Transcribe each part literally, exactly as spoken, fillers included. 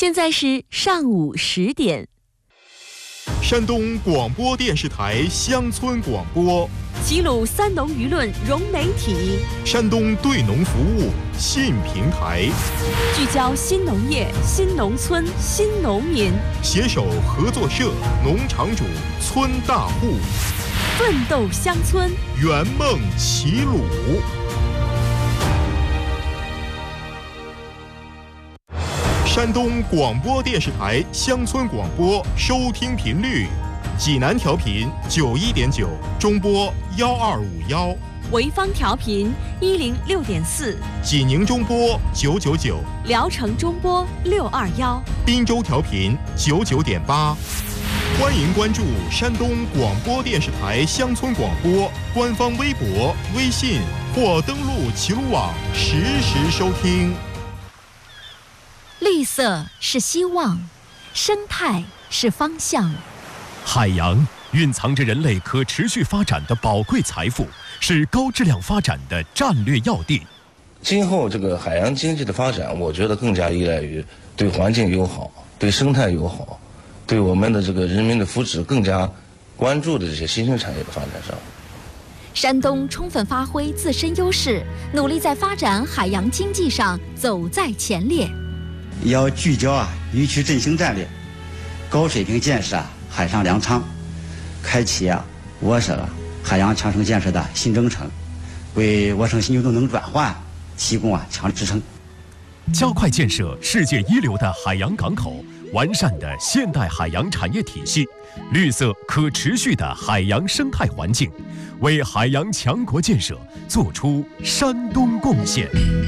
现在是上午十点。 山东广播电视台乡村广播， 齐鲁三农舆论融媒体， 山东对农服务新平台， 聚焦新农业、新农村、新农民， 携手合作社、农场主、村大户， 奋斗乡村， 圆梦齐鲁。山东广播电视台乡村广播收听频率：济南调频九一点九，中波幺二五幺； 潍坊调频一零六点四， 济宁中波九九九， 聊城中波六二幺， 滨州调频九九点八。欢迎关注山东广播电视台乡村广播官方微博、微信或登录齐鲁网实时收听。 绿色是希望，生态是方向。 海洋蕴藏着人类可持续发展的宝贵财富，是高质量发展的战略要地。 今后这个海洋经济的发展，我觉得更加依赖于对环境友好、对生态友好、对我们的这个人民的福祉更加关注的这些新兴产业的发展上。 山东充分发挥自身优势，努力在发展海洋经济上走在前列。 要聚焦啊渔区振兴战略，高水平建设啊海上粮仓，开启啊我省啊海洋强省建设的新征程，为我省新旧动能转换提供啊强支撑。 加快建设世界一流的海洋港口，完善的现代海洋产业体系，绿色可持续的海洋生态环境，为海洋强国建设做出山东贡献。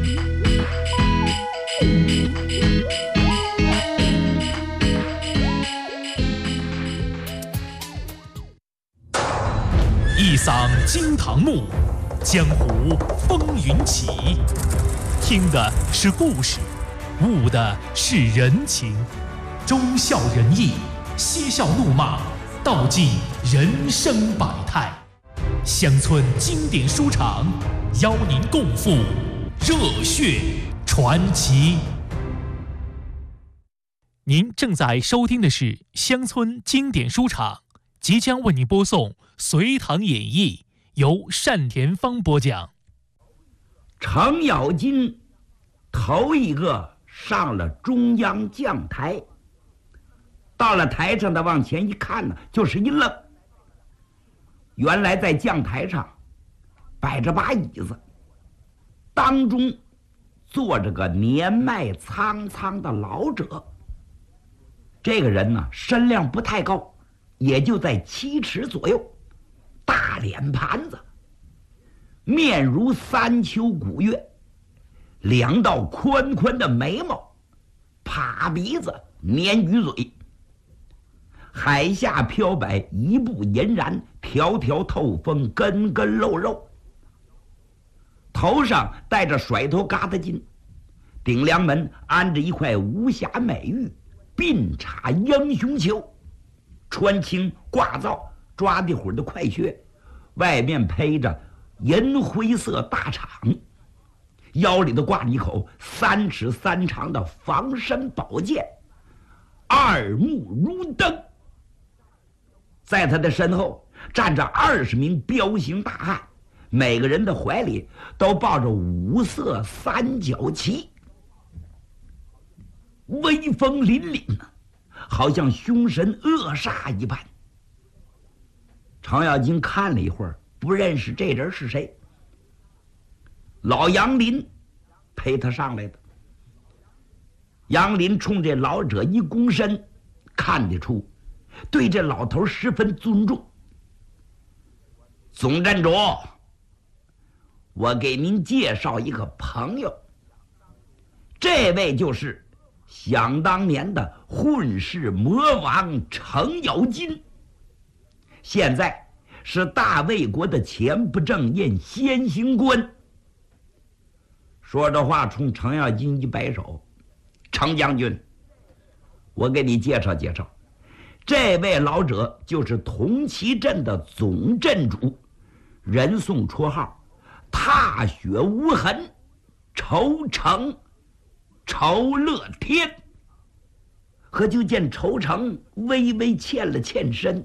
一嗓惊堂木，江湖风云起。听的是故事，悟的是人情，忠孝仁义，嬉笑怒骂，道尽人生百态。乡村经典书场，邀您共赴热血传奇。您正在收听的是乡村经典书场，即将为您播送《隋唐演义》，由单田芳播讲。 程咬金头一个上了中央将台，到了台上的往前一看呢，就是一愣。原来在将台上摆着把椅子，当中坐着个年迈苍苍的老者。这个人呢，身量不太高，也就在七尺左右，大脸盘子，面如三秋古月，两道宽宽的眉毛，趴鼻子，鲶鱼嘴，海下飘摆，一步银然，条条透风，根根露肉。头上戴着甩头疙瘩巾，顶梁门安着一块无瑕美玉，鬓插英雄球，穿青挂皂抓地虎的快靴，外面披着银灰色大氅，腰里头挂着一口三尺三长的防身宝剑，二目如灯。在他的身后站着二十名彪形大汉，每个人的怀里都抱着五色三角旗，威风凛凛啊，好像凶神恶煞一般。程咬金看了一会儿，不认识这人是谁。老杨林陪他上来的。杨林冲这老者一躬身，看得出对这老头十分尊重。总镇主，我给您介绍一个朋友，这位就是想当年的混世魔王程咬金，现在是大魏国的前不正印先行官。说着话，冲程咬金一摆手：“程将军，我给你介绍介绍，这位老者就是同齐镇的总镇主，人送绰号踏雪无痕，愁城愁乐天。 可就见仇成微微欠了欠身。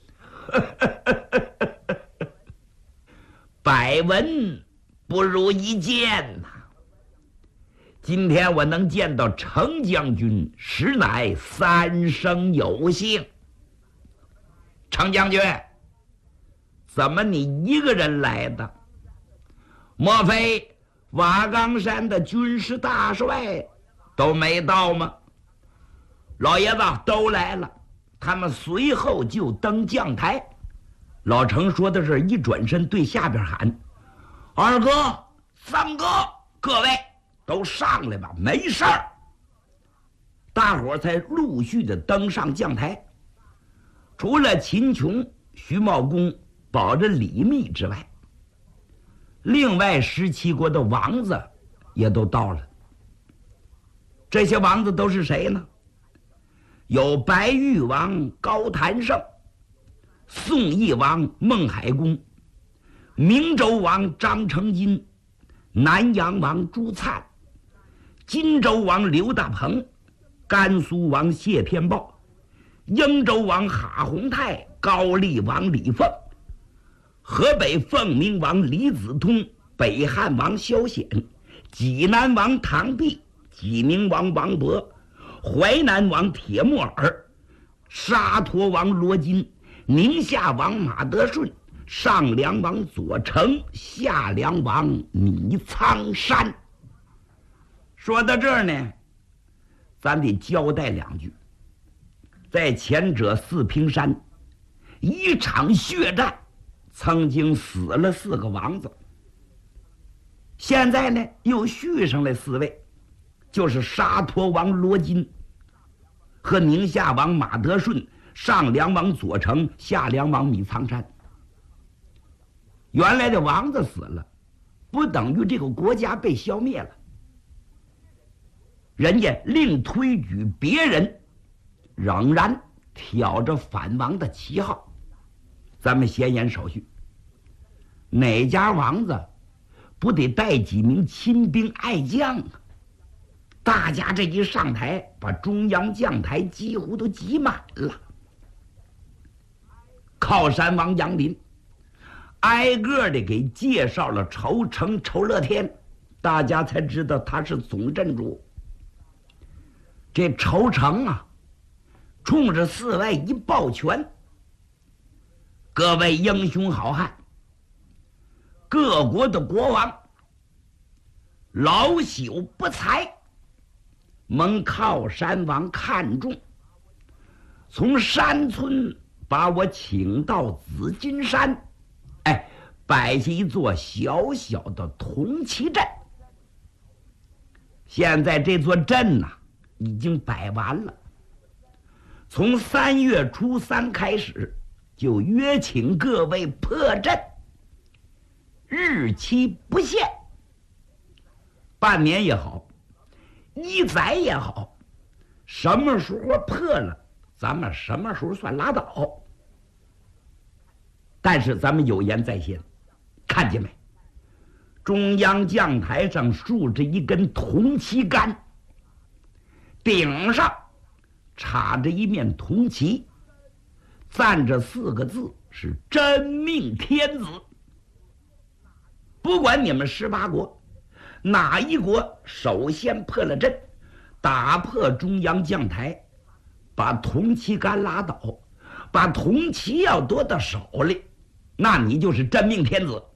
百闻不如一见呐！今天我能见到程将军，实乃三生有幸。程将军，怎么你一个人来的？莫非瓦岗山的军事大帅都没到吗？老爷子都来了，他们随后就登将台。老程说的是，一转身对下边喊：“二哥、三哥，各位都上来吧，没事儿。”大伙儿才陆续的登上将台。除了秦琼、徐茂公保着李密之外，另外十七国的王子也都到了。这些王子都是谁呢？有白玉王高谭胜、宋义王孟海公、明州王张成金、南阳王朱粲、荆州王刘大鹏、甘肃王谢天豹、英州王哈洪泰、高丽王李凤、河北凤鸣王李子通、北汉王萧显、济南王唐弼、济宁王王勃、淮南王铁木儿、沙陀王罗金、宁夏王马德顺、上梁王左丞、下梁王米苍山。说到这儿呢，咱得交代两句。在前者四平山，一场血战，曾经死了四个王子。现在呢，又续上来四位，就是沙陀王罗金和宁夏王马德顺、上梁王左丞、下梁王米苍山。原来的王子死了，不等于这个国家被消灭了，人家另推举别人，仍然挑着反王的旗号。咱们闲言少叙，哪家王子不得带几名亲兵爱将啊？大家这一上台，把中央将台几乎都挤满了。靠山王杨林挨个的给介绍了仇成、仇乐天，大家才知道他是总镇主。这仇成啊，冲着四外一抱拳：“各位英雄好汉，各国的国王，老朽不才，蒙靠山王看重，从山村把我请到紫金山，哎，摆下一座小小的铜旗阵。现在这座阵呐、啊，已经摆完了。从三月初三开始，就约请各位破阵，日期不限，半年也好，一载也好，什么时候破了，咱们什么时候算拉倒。但是咱们有言在先，看见没？中央将台上竖着一根铜旗杆，顶上插着一面铜旗，站着四个字，是真命天子。不管你们十八国哪一国首先破了阵，打破中央将台，把铜旗杆拉倒，把铜旗要夺到手里，那你就是真命天子。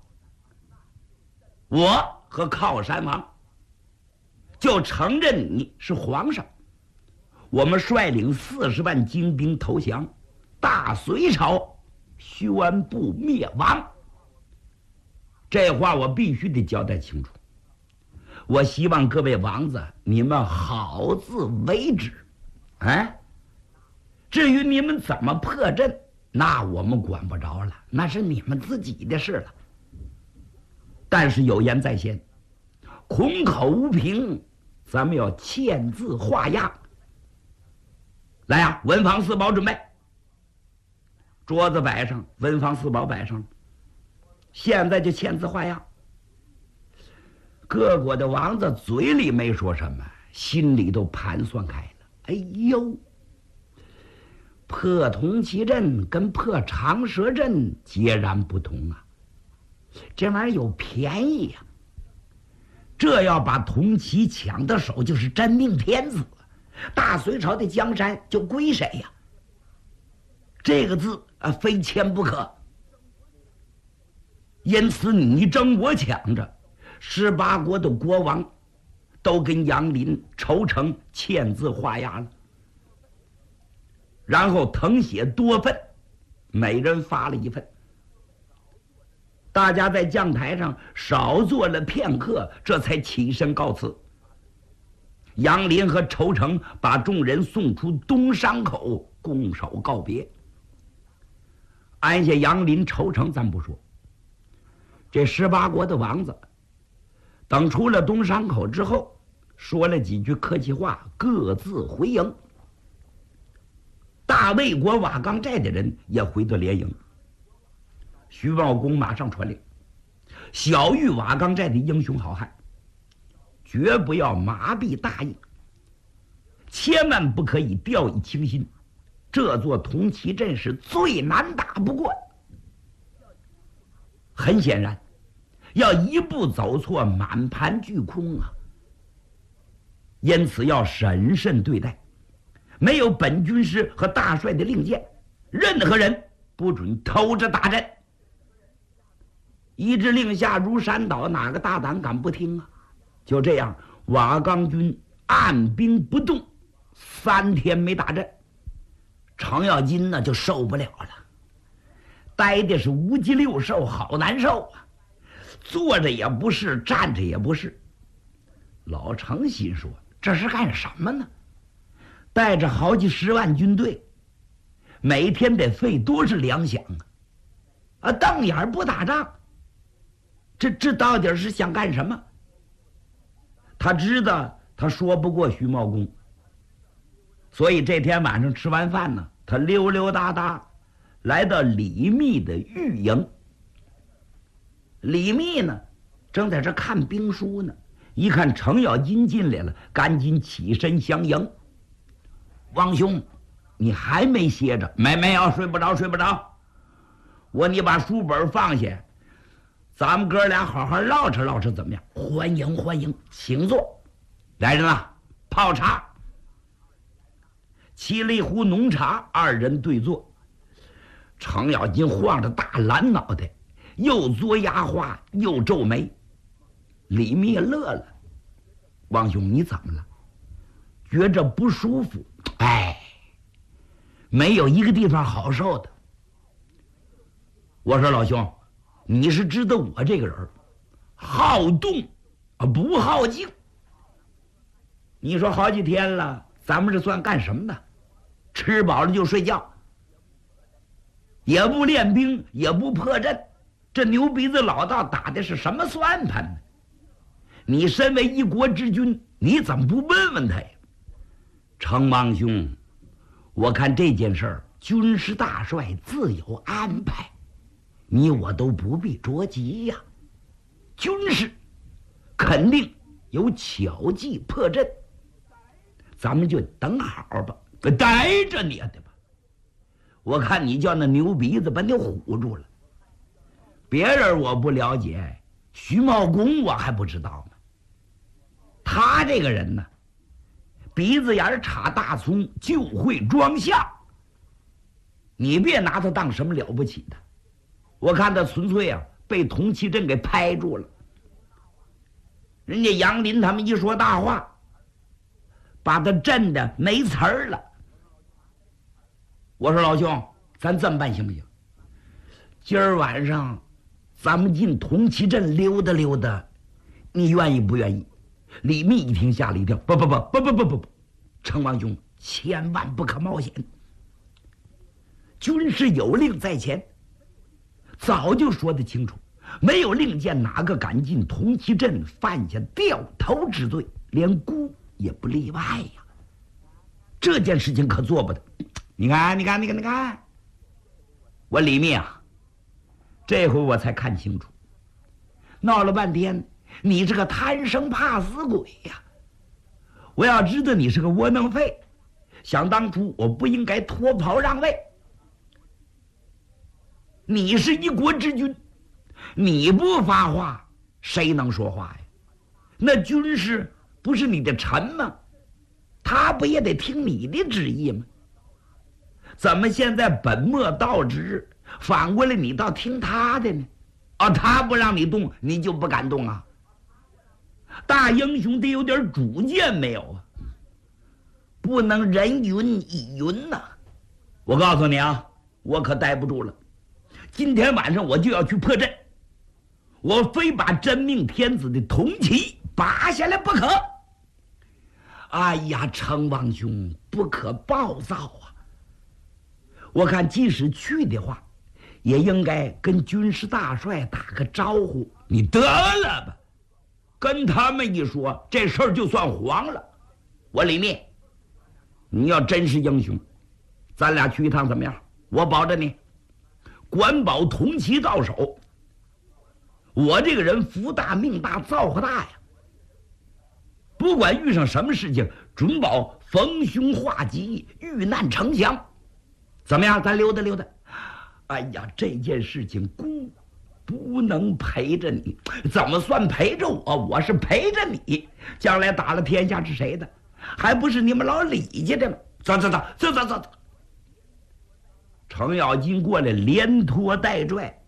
我和靠山王就承认你是皇上，我们率领四十万精兵投降，大隋朝宣布灭亡。这话我必须得交代清楚。我希望各位王子，你们好自为之，哎，至于你们怎么破阵，那我们管不着了，那是你们自己的事了。但是有言在先，空口无凭，咱们要签字画押。来呀、啊，文房四宝准备。桌子摆上，文房四宝摆上，现在就签字画押。各国的王子嘴里没说什么，心里都盘算开了。 哎呦，破铜旗阵跟破长蛇阵截然不同啊！这玩意儿有便宜呀、啊！这要把铜旗抢到手，就是真命天子，大隋朝的江山就归谁呀？这个字啊，非签不可。因此你争我抢着，十八国的国王都跟杨林、仇成签字画押了，然后誊写多份，每人发了一份。大家在将台上少坐了片刻，这才起身告辞。杨林和仇成把众人送出东山口，拱手告别。按下杨林、仇成咱不说，这十八国的王子等出了东山口之后，说了几句客气话，各自回营。大魏国瓦岗寨的人也回到连营。徐茂公马上传令，晓谕瓦岗寨的英雄好汉，绝不要麻痹大意，千万不可以掉以轻心。这座铜旗阵是最难打不过的，很显然，要一步走错，满盘俱空啊！因此要审慎对待，没有本军师和大帅的令箭，任何人不准偷着打阵。一支令下如山倒，哪个大胆敢不听啊？就这样，瓦岗军按兵不动，三天没打阵。程咬金呢就受不了了，待的是五脊六兽，好难受啊！坐着也不是，站着也不是。老程心说：这是干什么呢？带着好几十万军队，每天得费多少粮饷啊！啊，瞪眼不打仗，这这到底是想干什么？他知道他说不过徐茂公，所以这天晚上吃完饭呢，他溜溜达达来到李密的御营。李密呢正在这看兵书呢，一看程咬金进来了，赶紧起身相迎。王兄，你还没歇着？没没有，睡不着睡不着。我你把书本放下，咱们哥俩好好唠扯唠扯怎么样？欢迎欢迎，请坐。来人了，泡茶。沏了一壶浓茶，二人对坐。程咬金晃着大蓝脑袋，又嘬牙花又皱眉。李密乐了：王兄，你怎么了？觉着不舒服？哎，没有一个地方好受的。我说老兄，你是知道我这个人好动啊，不好静。你说好几天了，咱们这算干什么的？吃饱了就睡觉，也不练兵，也不破阵，这牛鼻子老道打的是什么算盘呢？你身为一国之君，你怎么不问问他呀？程王兄，我看这件事儿，军师大帅自有安排，你我都不必着急呀。军师肯定有巧计破阵，咱们就等好吧，待着你的吧。我看你叫那牛鼻子把你唬住了。别人我不了解，徐茂公我还不知道呢。他这个人呢，鼻子眼插大葱，就会装像。你别拿他当什么了不起的，我看他纯粹啊被铜旗阵给拍住了。人家杨林他们一说大话，把他震的没词儿了。我说老兄，咱这么办行不行？今儿晚上咱们进铜旗阵溜达溜达，你愿意不愿意？李密一听吓了一跳，不不不不不不不不，程王兄千万不可冒险。军师有令在前，早就说得清楚，没有令箭，哪个敢进铜旗阵，犯下掉头之罪，连孤也不例外呀。这件事情可做不得。你看，你看，你看，你看，我李密啊，这回我才看清楚，闹了半天，你是个贪生怕死鬼呀！我要知道你是个窝囊废， 想当初我不应该脱袍让位。你是一国之君，你不发话，谁能说话呀？那军师不是你的臣吗？他不也得听你的旨意吗？怎么现在本末倒置，反过来你倒听他的呢？啊，他不让你动，你就不敢动啊？大英雄得有点主见没有啊？不能人云亦云呐！我告诉你啊，我可待不住了，今天晚上我就要去破阵，我非把真命天子的铜旗拔下来不可。哎呀，成王兄不可暴躁啊！我看即使去的话，也应该跟军师大帅打个招呼。你得了吧，跟他们一说，这事儿就算黄了。我李密，你要真是英雄，咱俩去一趟怎么样？我保着你，管保铜旗到手。我这个人福大命大造化大呀，不管遇上什么事情，准保逢凶化吉，遇难成祥。怎么样？咱溜达溜达。哎呀，这件事情姑不能陪着你，怎么算陪着我？我是陪着你，将来打了天下是谁的？还不是你们老李家的吗？走走走走走走走。程咬金过来连拖带拽，